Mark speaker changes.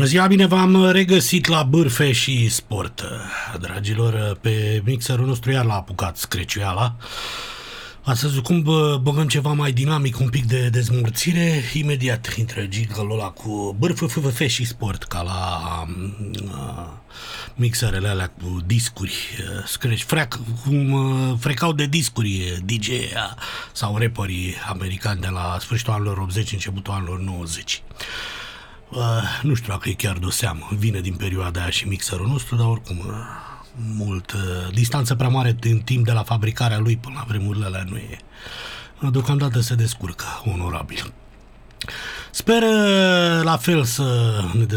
Speaker 1: Bună ziua, bine v-am regăsit la Bârfe și Sport. Dragilor, pe mixerul nostru iar l-a apucat screciuiala. Astăzi, cum băgăm ceva mai dinamic, un pic de dezmorțire, imediat intră jingle-ul ăla cu Bârfe și Sport, ca la mixerele alea cu discuri, frecau de discuri DJ sau rapperii americani de la sfârșitul anilor 80, începutul anilor 90. Nu știu dacă e chiar de o seamă, vine din perioada aia și mixerul nostru, dar oricum distanță prea mare în timp de la fabricarea lui până la vremurile alea nu e. Deocamdată se descurcă onorabil. Sper la fel să ne